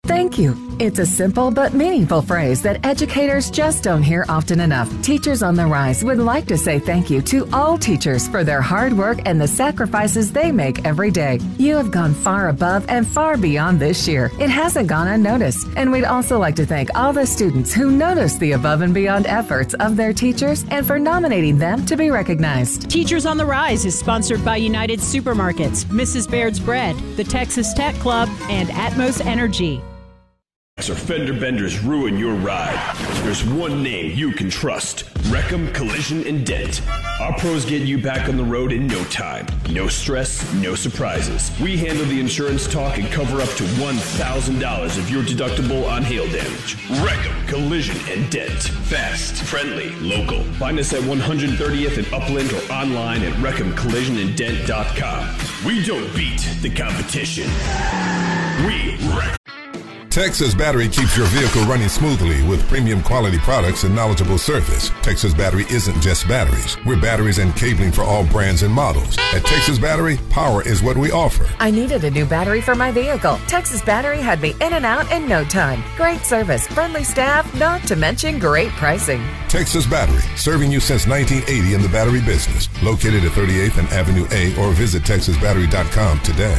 Thank you. It's a simple but meaningful phrase that educators just don't hear often enough. Teachers on the Rise would like to say thank you to all teachers for their hard work and the sacrifices they make every day. You have gone far above and far beyond this year. It hasn't gone unnoticed. And we'd also like to thank all the students who noticed the above and beyond efforts of their teachers and for nominating them to be recognized. Teachers on the Rise is sponsored by United Supermarkets, Mrs. Baird's Bread, the Texas Tech Club, and Atmos Energy. Or fender benders ruin your ride. There's one name you can trust. Reckham Collision and Dent. Our pros get you back on the road in no time. No stress, no surprises. We handle the insurance talk and cover up to $1,000 of your deductible on hail damage. Reckham Collision and Dent. Fast, friendly, local. Find us at 130th and Upland or online at ReckhamCollisionandDent.com. We don't beat the competition. We wreck. Texas Battery keeps your vehicle running smoothly with premium quality products and knowledgeable service. Texas Battery isn't just batteries. We're batteries and cabling for all brands and models. At Texas Battery, power is what we offer. I needed a new battery for my vehicle. Texas Battery had me in and out in no time. Great service, friendly staff, not to mention great pricing. Texas Battery, serving you since 1980 in the battery business. Located at 38th and Avenue A or visit TexasBattery.com today.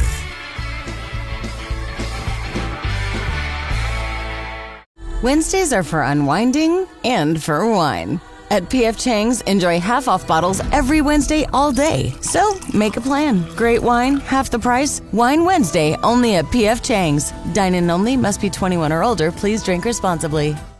Wednesdays are for unwinding and for wine. At P.F. Chang's, enjoy half-off bottles every Wednesday all day. So, make a plan. Great wine, half the price. Wine Wednesday, only at P.F. Chang's. Dine-in only, must be 21 or older. Please drink responsibly.